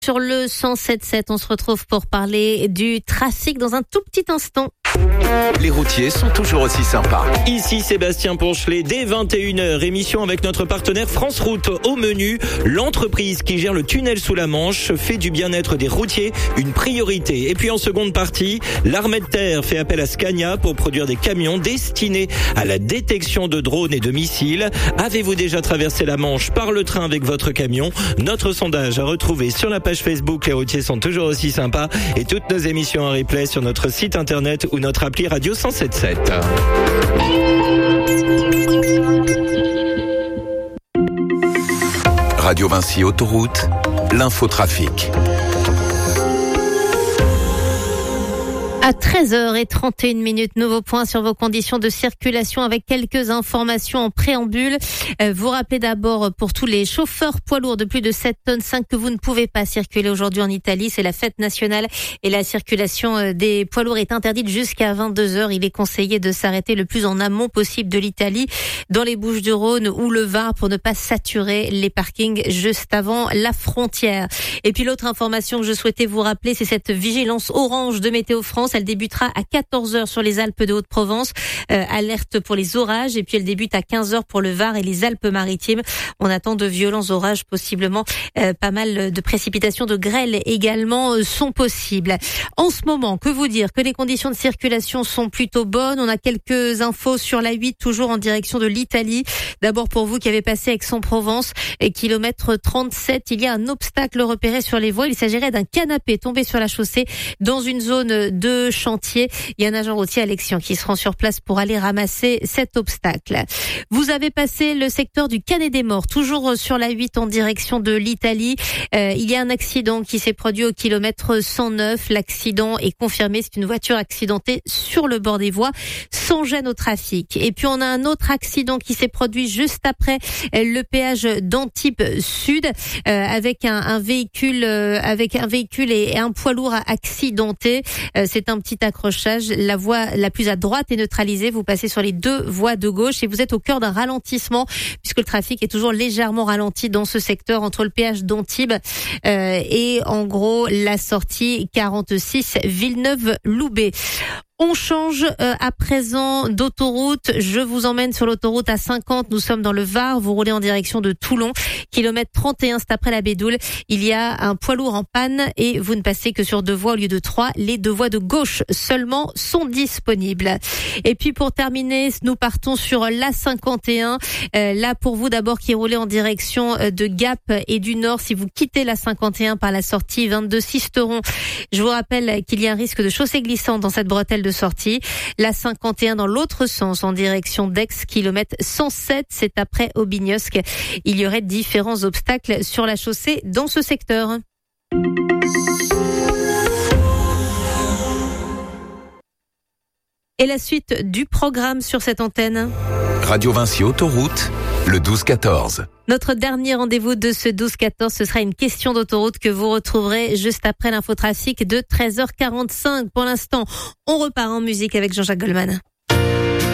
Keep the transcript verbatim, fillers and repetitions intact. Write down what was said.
Sur le cent sept sept, on se retrouve pour parler du trafic dans un tout petit instant. Les routiers sont toujours aussi sympas. Ici Sébastien Ponchelet, dès vingt et une heures, émission avec notre partenaire France Route. Au menu, l'entreprise qui gère le tunnel sous la Manche fait du bien-être des routiers une priorité. Et puis en seconde partie, l'armée de terre fait appel à Scania pour produire des camions destinés à la détection de drones et de missiles. Avez-vous déjà traversé la Manche par le train avec votre camion? Notre sondage à retrouver sur la page Facebook Les routiers sont toujours aussi sympas, et toutes nos émissions en replay sur notre site internet ou notre appli Radio cent sept sept. Radio Vinci Autoroute, l'infotrafic. À treize heures trente et une minutes, nouveau point sur vos conditions de circulation avec quelques informations en préambule. Euh, vous rappelez d'abord pour tous les chauffeurs poids lourds de plus de sept tonnes cinq que vous ne pouvez pas circuler aujourd'hui en Italie. C'est la fête nationale et la circulation des poids lourds est interdite jusqu'à vingt-deux heures. Il est conseillé de s'arrêter le plus en amont possible de l'Italie, dans les Bouches-du-Rhône ou le Var, pour ne pas saturer les parkings juste avant la frontière. Et puis l'autre information que je souhaitais vous rappeler, c'est cette vigilance orange de Météo France. Elle débutera à quatorze heures sur les Alpes de Haute-Provence, euh, alerte pour les orages, et puis elle débute à quinze heures pour le Var et les Alpes-Maritimes. On attend de violents orages, possiblement euh, pas mal de précipitations, de grêle également euh, sont possibles. En ce moment, que vous dire que les conditions de circulation sont plutôt bonnes. On a quelques infos sur la huit, toujours en direction de l'Italie. D'abord pour vous qui avez passé Aix-en-Provence, et kilomètre trente-sept, il y a un obstacle repéré sur les voies. Il s'agirait d'un canapé tombé sur la chaussée dans une zone de chantier. Il y a un agent routier à Lexion qui se rend sur place pour aller ramasser cet obstacle. Vous avez passé le secteur du Canet-des-Morts, toujours sur la huit en direction de l'Italie. Euh, il y a un accident qui s'est produit au kilomètre cent neuf. L'accident est confirmé. C'est une voiture accidentée sur le bord des voies, sans gêne au trafic. Et puis on a un autre accident qui s'est produit juste après le péage d'Antibes Sud, euh, avec un, un véhicule, euh, avec un véhicule et, et un poids lourd accidenté. Euh, c'est un petit accrochage. La voie la plus à droite est neutralisée. Vous passez sur les deux voies de gauche et vous êtes au cœur d'un ralentissement, puisque le trafic est toujours légèrement ralenti dans ce secteur entre le péage d'Antibes euh, et en gros la sortie quarante-six Villeneuve-Loubet. On change euh, à présent d'autoroute. Je vous emmène sur l'autoroute A cinquante. Nous sommes dans le Var. Vous roulez en direction de Toulon. Kilomètre trente et un, c'est après la Bédoule. Il y a un poids lourd en panne et vous ne passez que sur deux voies au lieu de trois. Les deux voies de gauche seulement sont disponibles. Et puis pour terminer, nous partons sur l'A cinquante et un. Euh, là pour vous d'abord qui roulez en direction de Gap et du Nord. Si vous quittez l'A cinquante et un par la sortie vingt-deux Sisteron, je vous rappelle qu'il y a un risque de chaussée glissante dans cette bretelle de sortie. La cinquante et un dans l'autre sens en direction d'Aix, kilomètre cent sept, c'est après Aubignosc. Il y aurait différents obstacles sur la chaussée dans ce secteur. Et la suite du programme sur cette antenne. Radio Vinci Autoroute, le douze quatorze. Notre dernier rendez-vous de ce douze quatorze, ce sera une question d'autoroute que vous retrouverez juste après l'infotrafic de treize heures quarante-cinq. Pour l'instant, on repart en musique avec Jean-Jacques Goldman.